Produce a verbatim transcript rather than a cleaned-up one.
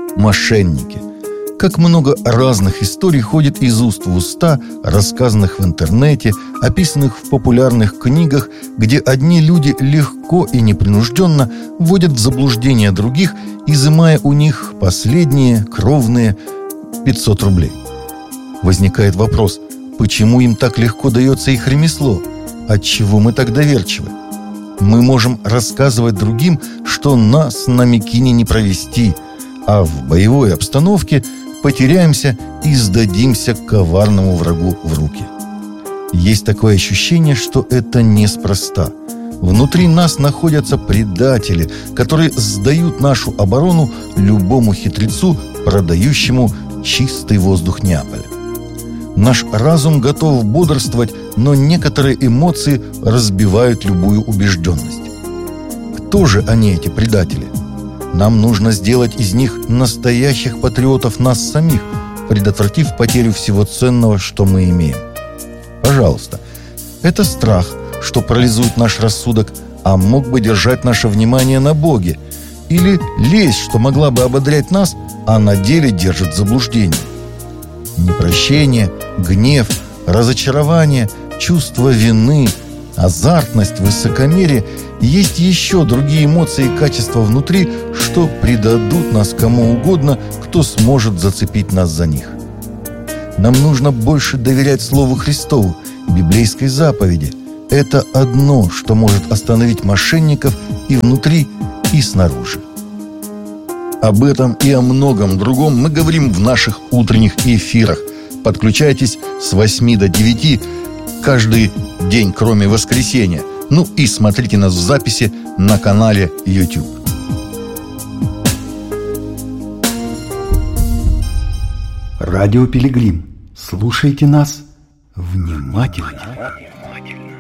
Мошенники. Как много разных историй ходит из уст в уста, рассказанных в интернете, описанных в популярных книгах, где одни люди легко и непринужденно вводят в заблуждение других, изымая у них последние кровные пятьсот рублей. Возникает вопрос, почему им так легко дается их ремесло? Отчего мы так доверчивы? Мы можем рассказывать другим, что нас на Микине не провести, а в боевой обстановке потеряемся и сдадимся коварному врагу в руки. Есть такое ощущение, что это неспроста. Внутри нас находятся предатели, которые сдают нашу оборону любому хитрецу, продающему чистый воздух Неаполя. Наш разум готов бодрствовать, но некоторые эмоции разбивают любую убежденность. Кто же они, эти предатели? Нам нужно сделать из них настоящих патриотов нас самих, предотвратив потерю всего ценного, что мы имеем. Пожалуйста, это страх, что парализует наш рассудок, а мог бы держать наше внимание на Боге, или лесть, что могла бы ободрять нас, а на деле держит в заблуждении. Непрощение, гнев, разочарование, чувство вины, азартность, высокомерие – есть еще другие эмоции и качества внутри, что предадут нас кому угодно, кто сможет зацепить нас за них. Нам нужно больше доверять Слову Христову, библейской заповеди. Это одно, что может остановить мошенников и внутри, и снаружи. Об этом и о многом другом мы говорим в наших утренних эфирах. Подключайтесь с восьми до девяти каждый день, кроме воскресенья. Ну и смотрите нас в записи на канале YouTube. Радио Пилигрим. Слушайте нас внимательно.